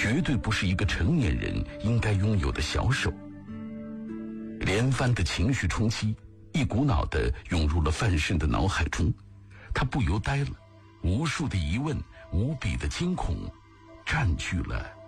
绝对不是一个成年人应该拥有的小手。连番的情绪冲击一股脑地涌入了范慎的脑海中，他不由呆了，无数的疑问，无比的惊恐占据了